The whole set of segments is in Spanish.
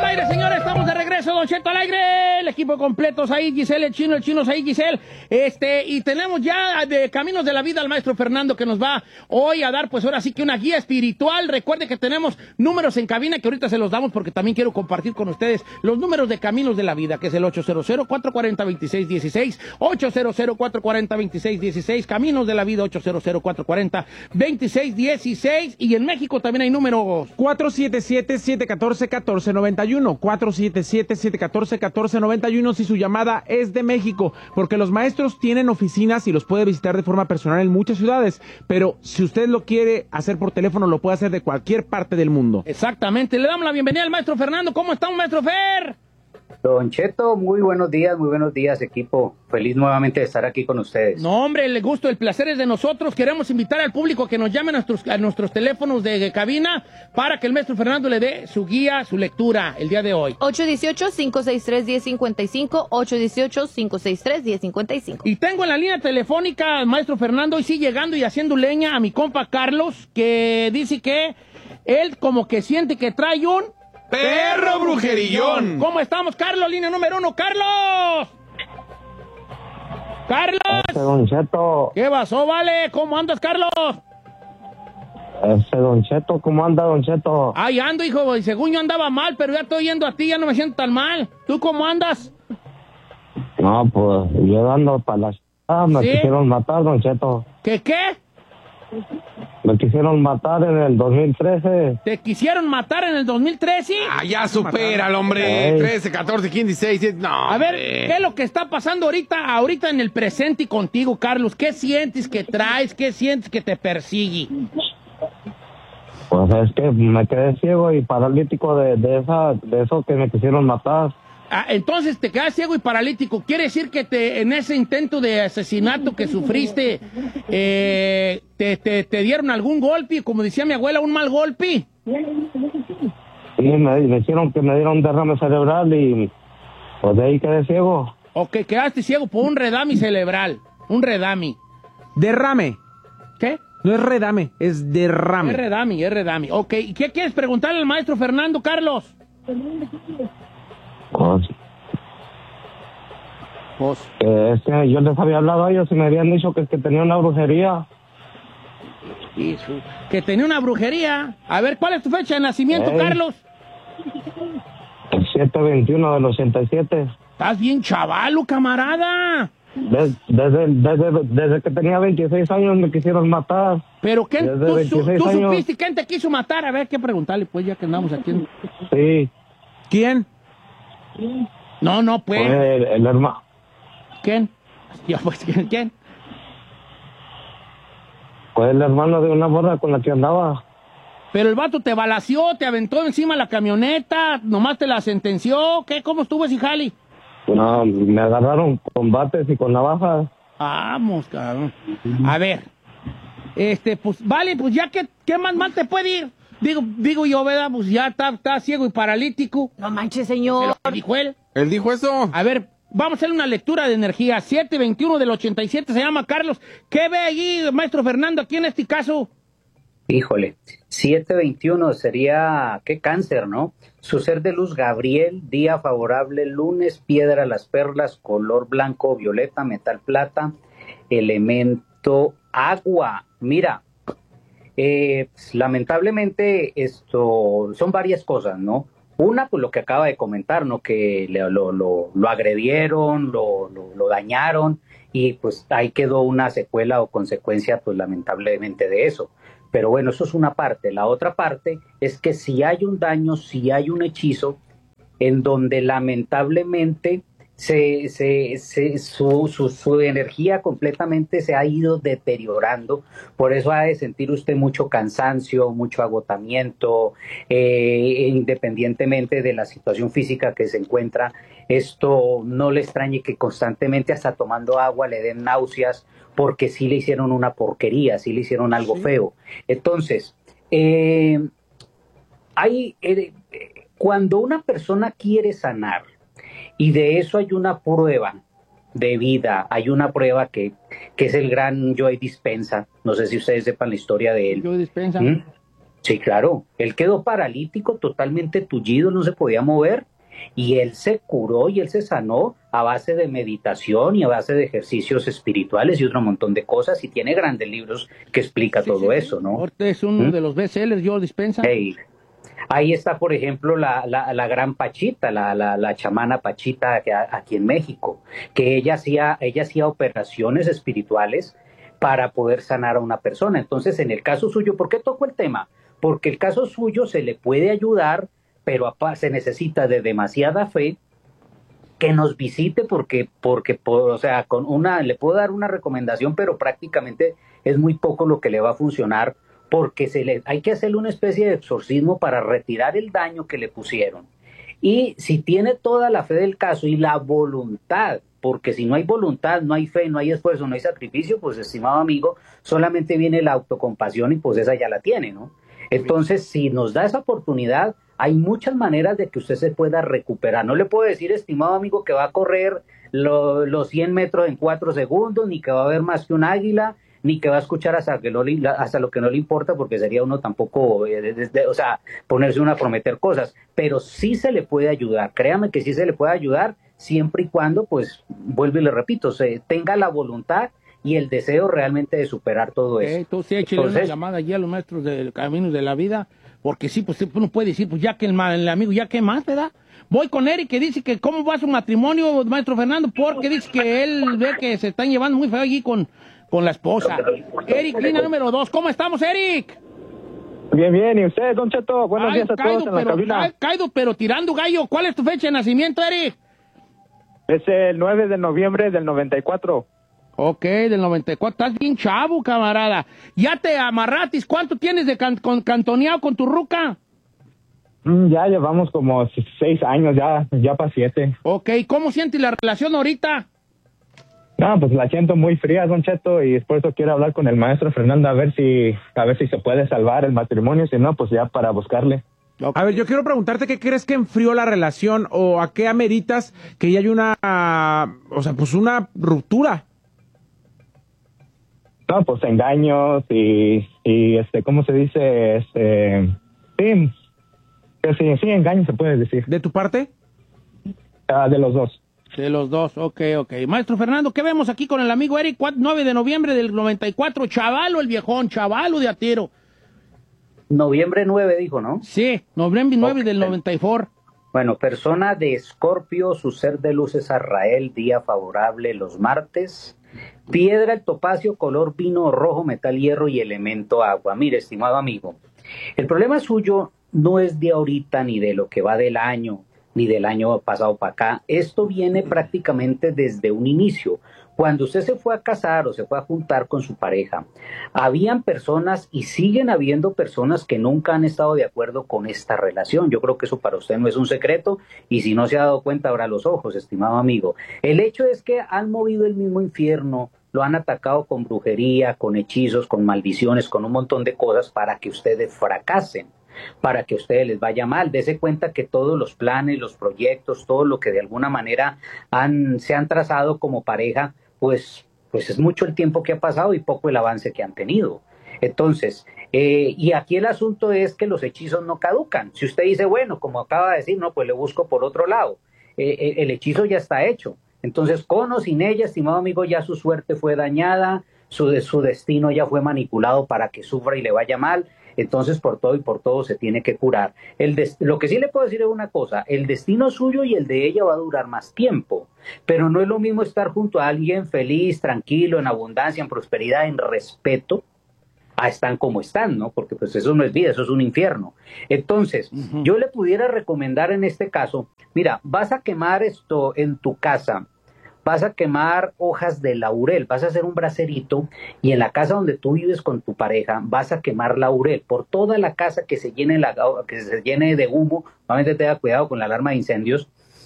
aire, señores, estamos de regreso, Don Cheto al aire, el equipo completo, Said, Giselle, el chino, Said, Giselle, y tenemos ya de Caminos de la Vida al maestro Fernando que nos va hoy a dar, pues ahora sí que una guía espiritual. Recuerde que tenemos números en cabina que ahorita se los damos porque también quiero compartir con ustedes los números de Caminos de la Vida, que es el 800-440-2616, 800-440-2616, Caminos de la Vida, 800-440-2616, y en México también hay números 477-714-1491, 477-714-1491 si su llamada es de México, porque los maestros tienen oficinas y los puede visitar de forma personal en muchas ciudades, pero si usted lo quiere hacer por teléfono, lo puede hacer de cualquier parte del mundo. Exactamente. Le damos la bienvenida al maestro Fernando. ¿Cómo está, maestro Fer? Don Cheto, muy buenos días, equipo. Feliz nuevamente de estar aquí con ustedes. No, hombre, el gusto, el placer es de nosotros. Queremos invitar al público que nos llame a nuestros teléfonos de cabina para que el maestro Fernando le dé su guía, su lectura el día de hoy. 818-563-1055, 818-563-1055. Y tengo en la línea telefónica al maestro Fernando, y sí, llegando y haciendo leña a mi compa Carlos, que dice que él como que siente que trae un ¡perro brujerillón! ¿Cómo estamos, Carlos? Línea número 1, ¡Carlos! ¡Carlos! Don Cheto. ¿Qué pasó, vale? ¿Cómo andas, Carlos? Don Cheto, ¿cómo anda, Don Cheto? Ay, ando, hijo, y según yo andaba mal, pero ya estoy yendo a ti, ya no me siento tan mal. ¿Tú cómo andas? No, pues, yo ando para la me ¿Sí? quisieron matar, Don Cheto. ¿Qué? Me quisieron matar en el 2013. ¿Te quisieron matar en el 2013? Ah, ya supéralo, hombre. 13, 14, 15, 16, 17, no. A ver, ¿qué es lo que está pasando ahorita en el presente y contigo, Carlos? ¿Qué sientes que traes? ¿Qué sientes que te persigue? Pues es que me quedé ciego y paralítico de eso que me quisieron matar. Ah, entonces te quedas ciego y paralítico. ¿Quiere decir que en ese intento de asesinato que sufriste, te dieron algún golpe? Como decía mi abuela, un mal golpe. Sí, me hicieron que me dieron un derrame cerebral y pues de ahí quedé ciego. Ok, quedaste ciego por un redami cerebral. Un redami. Derrame. ¿Qué? No es redame, es derrame. Es redami. Ok, ¿y qué quieres preguntarle al maestro Fernando, Carlos? Pues, yo les había hablado a ellos y me habían dicho que tenía una brujería. Que tenía una brujería. A ver, ¿cuál es tu fecha de nacimiento, Carlos? El 7/21 del 87. Estás bien chavalo, camarada. Desde que tenía 26 años me quisieron matar. ¿Pero quién? ¿Tú años. supiste quién te quiso matar? A ver, ¿qué preguntarle, pues, ya que andamos aquí? Sí. ¿Quién? No, pues. El hermano. ¿Quién? Yo, pues, ¿quién? Pues el hermano de una morra con la que andaba. Pero el vato te balació, te aventó encima la camioneta, nomás te la sentenció. ¿Qué? ¿Cómo estuvo ese jali? No, me agarraron con bates y con navajas. Vamos, cabrón. A ver. Pues, vale, pues ya que, ¿qué más mal te puede ir? Digo yo, ¿verdad? Pues ya está ciego y paralítico. No manches, señor. ¿Qué dijo él? ¿Él dijo eso? A ver, vamos a hacer una lectura de energía. 721 del 87, se llama Carlos. ¿Qué ve allí, maestro Fernando, aquí en este caso? Híjole, 7/21 sería, qué cáncer, ¿no? Su ser de luz, Gabriel, día favorable, lunes, piedra, las perlas, color blanco, violeta, metal, plata, elemento, agua. Mira, lamentablemente esto son varias cosas, ¿no? Una, pues lo que acaba de comentar, ¿no? Que lo agredieron, lo dañaron y pues ahí quedó una secuela o consecuencia, pues lamentablemente de eso. Pero bueno, eso es una parte. La otra parte es que si hay un daño, si hay un hechizo en donde lamentablemente su energía completamente se ha ido deteriorando, por eso ha de sentir usted mucho cansancio, mucho agotamiento, independientemente de la situación física que se encuentra. Esto no le extrañe que constantemente hasta tomando agua le den náuseas, porque sí le hicieron una porquería, sí le hicieron algo feo. Entonces, cuando una persona quiere sanar, y de eso hay una prueba de vida, hay una prueba que es el gran Joe Dispenza, no sé si ustedes sepan la historia de él. Joe Dispenza. Sí, claro, él quedó paralítico, totalmente tullido, no se podía mover y él se curó y él se sanó a base de meditación y a base de ejercicios espirituales y otro montón de cosas y tiene grandes libros que explica Sí, todo sí, eso, sí. ¿no? Ahorita es uno ¿Mm? de los bestsellers, Joe Dispenza. Hey, ahí está, por ejemplo, la gran Pachita, la chamana Pachita aquí en México, que ella hacía operaciones espirituales para poder sanar a una persona. Entonces, en el caso suyo, ¿por qué toco el tema? Porque el caso suyo se le puede ayudar, pero se necesita de demasiada fe que nos visite o sea, le puedo dar una recomendación, pero prácticamente es muy poco lo que le va a funcionar porque hay que hacerle una especie de exorcismo para retirar el daño que le pusieron. Y si tiene toda la fe del caso y la voluntad, porque si no hay voluntad, no hay fe, no hay esfuerzo, no hay sacrificio, pues estimado amigo, solamente viene la autocompasión y pues esa ya la tiene, ¿no? Entonces, si nos da esa oportunidad, hay muchas maneras de que usted se pueda recuperar. No le puedo decir, estimado amigo, que va a correr los 100 metros en 4 segundos, ni que va a ver más que un águila, ni que va a escuchar hasta lo que no le importa, porque sería uno tampoco, o sea, ponerse uno a prometer cosas, pero sí se le puede ayudar, créame que sí se le puede ayudar, siempre y cuando, pues, vuelvo y le repito, se tenga la voluntad y el deseo realmente de superar todo eso. Tú sí, échale una llamada allí a los maestros del Caminos de la Vida, porque sí, pues uno puede decir, pues ya que el amigo, ya que más, ¿verdad? Voy con Eric, que dice que cómo va su matrimonio, maestro Fernando, porque dice que él ve que se están llevando muy feo allí con la esposa. Eric, línea número 2, ¿cómo estamos, Eric? Bien, bien, ¿y usted, Don Cheto? Buenos días a todos en la cabina. Caído, pero tirando gallo. ¿Cuál es tu fecha de nacimiento, Eric? Es el 9 de noviembre del 94. Ok, del 94. Estás bien chavo, camarada. Ya te amarratis. ¿Cuánto tienes de cantoneado con tu ruca? Ya llevamos como 6 años, ya para 7. Ok, ¿cómo sientes la relación ahorita? No, pues la siento muy fría, Don Cheto, y por eso quiero hablar con el maestro Fernando a ver si se puede salvar el matrimonio, si no, pues ya para buscarle. Okay. A ver, yo quiero preguntarte qué crees que enfrió la relación o a qué ameritas que ya hay una ruptura. No, pues engaños y ¿cómo se dice? Sí, engaños se puede decir. ¿De tu parte? De los dos. De los dos, ok. Maestro Fernando, ¿qué vemos aquí con el amigo Eric? 9 de noviembre del 94, chavalo el viejón, chavalo de atiro. Noviembre 9 dijo, ¿no? Sí, noviembre 9 del 94. Bueno, persona de Escorpio, su ser de luz es Arrael, día favorable los martes. Piedra, el topacio, color vino rojo, metal hierro y elemento agua. Mire, estimado amigo, el problema suyo no es de ahorita ni de lo que va del año, ni del año pasado para acá. Esto viene prácticamente desde un inicio. Cuando usted se fue a casar o se fue a juntar con su pareja, habían personas y siguen habiendo personas que nunca han estado de acuerdo con esta relación. Yo creo que eso para usted no es un secreto y si no se ha dado cuenta, abra los ojos, estimado amigo. El hecho es que han movido el mismo infierno, lo han atacado con brujería, con hechizos, con maldiciones, con un montón de cosas para que ustedes fracasen, para que a ustedes les vaya mal. Dese cuenta que todos los planes, los proyectos, todo lo que de alguna manera se han trazado como pareja, pues es mucho el tiempo que ha pasado y poco el avance que han tenido. Entonces, y aquí el asunto es que los hechizos no caducan. Si usted dice, bueno, como acaba de decir, no, pues le busco por otro lado. El hechizo ya está hecho. Entonces, con o sin ella, estimado amigo, ya su suerte fue dañada, su destino ya fue manipulado para que sufra y le vaya mal. Entonces, por todo y por todo se tiene que curar. Lo que sí le puedo decir es una cosa, el destino suyo y el de ella va a durar más tiempo, pero no es lo mismo estar junto a alguien feliz, tranquilo, en abundancia, en prosperidad, en respeto, a están como están, ¿no? Porque pues eso no es vida, eso es un infierno. Entonces, yo le pudiera recomendar en este caso, mira, vas a quemar esto en tu casa, vas a quemar hojas de laurel, vas a hacer un bracerito y en la casa donde tú vives con tu pareja vas a quemar laurel por toda la casa que se llene de humo. Obviamente tenga cuidado con la alarma de incendios.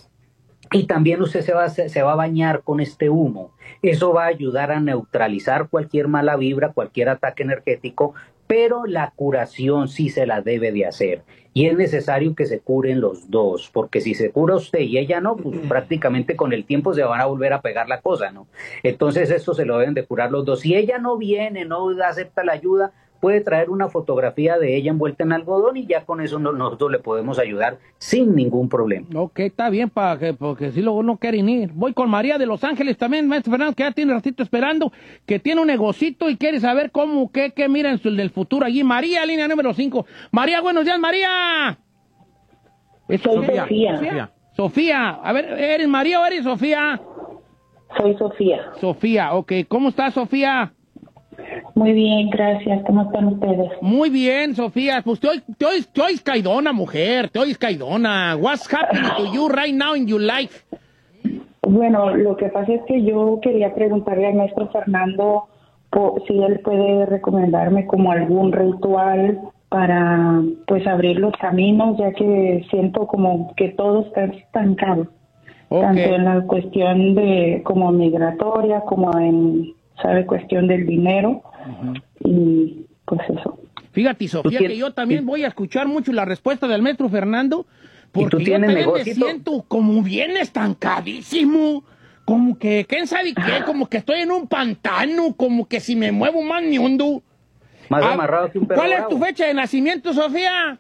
Y también usted se va a bañar con este humo. Eso va a ayudar a neutralizar cualquier mala vibra, cualquier ataque energético, pero la curación sí se la debe de hacer. Y es necesario que se curen los dos, porque si se cura usted y ella no, pues prácticamente con el tiempo se van a volver a pegar la cosa, ¿no? Entonces esto se lo deben de curar los dos. Si ella no viene, no acepta la ayuda, puede traer una fotografía de ella envuelta en algodón y ya con eso nosotros le podemos ayudar sin ningún problema. Ok, está bien, porque si luego no quieren ir. Voy con María de Los Ángeles también, maestro Fernando, que ya tiene ratito esperando, que tiene un negocito y quiere saber cómo, qué mira en del futuro allí. María, línea número 5. María, buenos días, María. Soy Sofía. Sofía, a ver, ¿eres María o eres Sofía? Soy Sofía. Sofía, ok. ¿Cómo estás, Sofía? Muy bien, gracias. ¿Cómo están ustedes? Muy bien, Sofía. Pues te oyes caidona, mujer. Te oyes caidona. What's happening to you right now in your life? Bueno, lo que pasa es que yo quería preguntarle al maestro Fernando si él puede recomendarme como algún ritual para pues abrir los caminos, ya que siento como que todo está estancado. Okay. Tanto en la cuestión de como migratoria, como en, ¿sabe? Cuestión del dinero. Y pues eso. Fíjate, Sofía, que yo también voy a escuchar mucho la respuesta del maestro Fernando, porque yo también me siento como bien estancadísimo, como que, ¿quién sabe qué? Como que estoy en un pantano, como que si me muevo más ni hondo. Más amarrado que un perro. ¿Cuál es tu fecha de nacimiento, Sofía?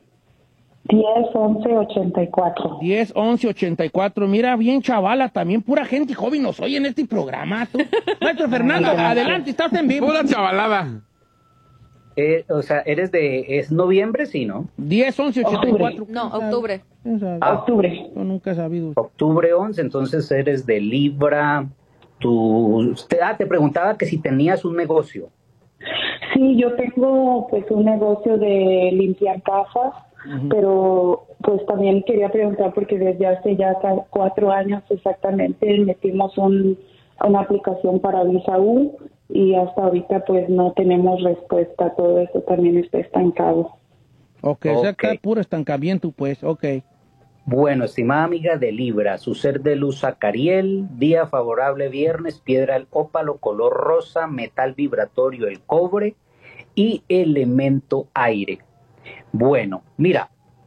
10-11-84. 10-11-84. Mira, bien chavala, también pura gente joven nos oye en este programa, tú. Maestro Fernando, adelante, estás en vivo. Pura chavalada. O sea, es noviembre, sí, ¿no? 10-11-84. No, octubre. Octubre. Yo nunca he sabido. Octubre 11, entonces eres de Libra. Te preguntaba que si tenías un negocio. Sí, yo tengo pues un negocio de limpiar casas, pero pues también quería preguntar porque desde hace ya 4 años exactamente metimos una aplicación para Visa U y hasta ahorita pues no tenemos respuesta, todo eso también está estancado. Ok, o sea, está puro estancamiento pues, ok. Bueno, estimada amiga de Libra, su ser de luz Acariel, día favorable viernes, piedra el ópalo, color rosa, metal vibratorio el cobre y elemento aire. Bueno, mira,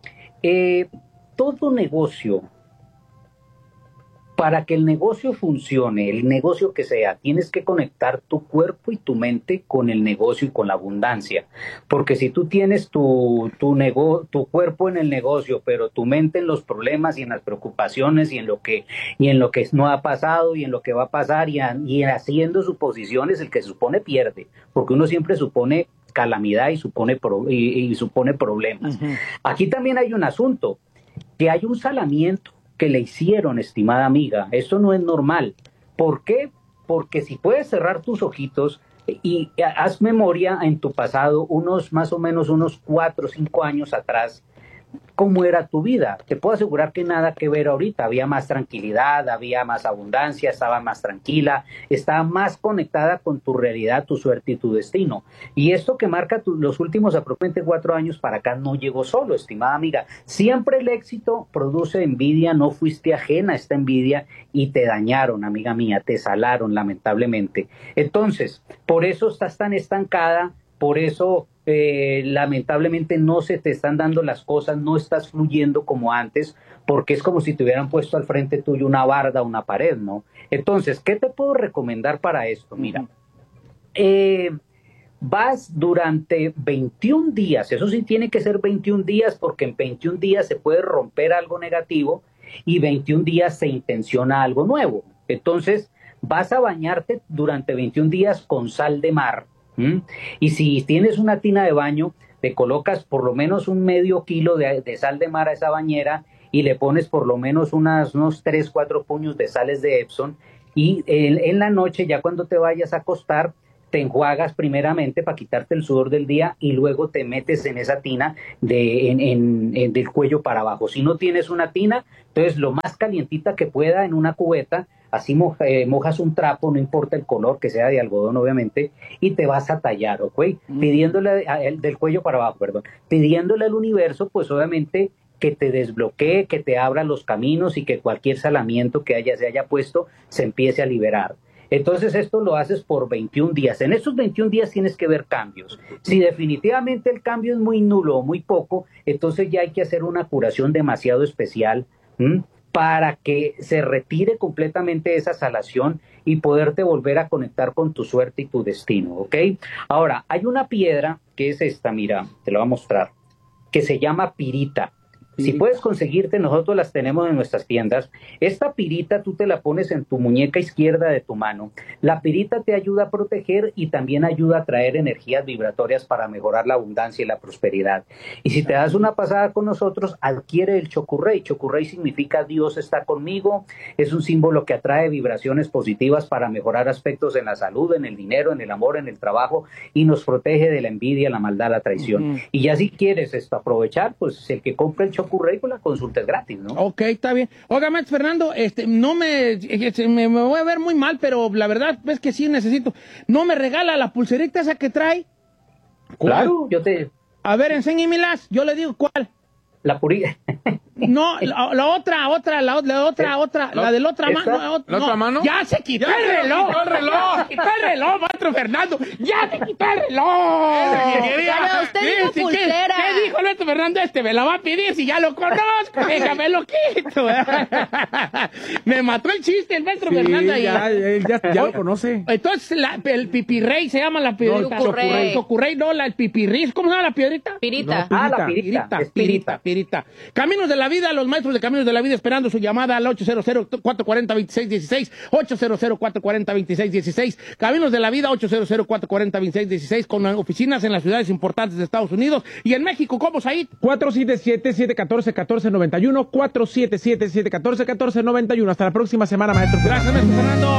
todo negocio, para que el negocio funcione, el negocio que sea, tienes que conectar tu cuerpo y tu mente con el negocio y con la abundancia. Porque si tú tienes tu cuerpo en el negocio, pero tu mente en los problemas y en las preocupaciones y en lo que no ha pasado y en lo que va a pasar y haciendo suposiciones, el que supone pierde. Porque uno siempre supone calamidad y supone problemas. Aquí también hay un asunto, que hay un salamiento que le hicieron, estimada amiga. Esto no es normal. ¿Por qué? Porque si puedes cerrar tus ojitos y haz memoria en tu pasado, más o menos unos 4 o 5 años atrás, ¿cómo era tu vida? Te puedo asegurar que nada que ver ahorita. Había más tranquilidad, había más abundancia, estaba más tranquila, estaba más conectada con tu realidad, tu suerte y tu destino. Y esto que marca los últimos aproximadamente 4 años para acá no llegó solo, estimada amiga. Siempre el éxito produce envidia, no fuiste ajena a esta envidia y te dañaron, amiga mía, te salaron lamentablemente. Entonces, por eso estás tan estancada, por eso lamentablemente no se te están dando las cosas, no estás fluyendo como antes, porque es como si te hubieran puesto al frente tuyo una barda, una pared, ¿no? Entonces, ¿qué te puedo recomendar para esto? Mira, vas durante 21 días, eso sí tiene que ser 21 días, porque en 21 días se puede romper algo negativo y 21 días se intenciona algo nuevo. Entonces, vas a bañarte durante 21 días con sal de mar. Y si tienes una tina de baño, te colocas por lo menos un medio kilo de sal de mar a esa bañera y le pones por lo menos unos 3-4 puños de sales de Epsom y en la noche, ya cuando te vayas a acostar, te enjuagas primeramente para quitarte el sudor del día y luego te metes en esa tina del cuello para abajo. Si no tienes una tina, entonces lo más calientita que pueda en una cubeta, así mojas un trapo, no importa el color, que sea de algodón obviamente, y te vas a tallar, ¿ok? Pidiéndole del cuello para abajo, perdón, pidiéndole al universo, pues obviamente que te desbloquee, que te abra los caminos y que cualquier salamiento que se haya puesto se empiece a liberar. Entonces esto lo haces por 21 días. En esos 21 días tienes que ver cambios. Si definitivamente el cambio es muy nulo o muy poco, entonces ya hay que hacer una curación demasiado especial, para que se retire completamente esa salación y poderte volver a conectar con tu suerte y tu destino, ¿ok? Ahora, hay una piedra que es esta, mira, te la voy a mostrar, que se llama pirita. Si puedes conseguirte, nosotros las tenemos en nuestras tiendas. Esta pirita tú te la pones en tu muñeca izquierda de tu mano. La pirita te ayuda a proteger y también ayuda a traer energías vibratorias para mejorar la abundancia y la prosperidad. Y si te das una pasada con nosotros, adquiere el Chocurrey. Chocurrey significa Dios está conmigo. Es un símbolo que atrae vibraciones positivas para mejorar aspectos en la salud, en el dinero, en el amor, en el trabajo y nos protege de la envidia, la maldad, la traición. Y ya si quieres aprovechar, pues el que compre el Chocurrey, pues la consulta es gratis, ¿no? Ok, está bien. Oiga, maestro Fernando, no me voy a ver muy mal, pero la verdad es que sí necesito. ¿No me regala la pulserita esa que trae? Claro, yo te... A ver, enséñemelas, yo le digo cuál. La purita. No, la otra, la de la otra mano. ¿La otra mano? ¡Ya se quitó el reloj! ¡Se quitó el reloj, maestro Fernando! ¡Ya se quitó el reloj! Pero usted dijo pulsera. ¿Qué dijo el maestro Fernando? Me la va a pedir si ya lo conozco. Déjame lo quito. Me mató el chiste el maestro Fernando ahí. Ya lo conoce. Entonces, el pipirrey se llama la piedrita. Chocurrey. Chocurrey, no, el pipirri. ¿Cómo se llama la piedrita? Pirita. Ah, la pirita. Es pirita. Pirita. Caminos de la Vida, los maestros de Caminos de la Vida esperando su llamada al 800-440-2616, 800-440-2616, Caminos de la Vida, 800-440-2616, con oficinas en las ciudades importantes de Estados Unidos y en México. ¿Cómo, Said? 477-714-1491, 477-714-1491. Hasta la próxima semana, maestro. Gracias, maestro Fernando.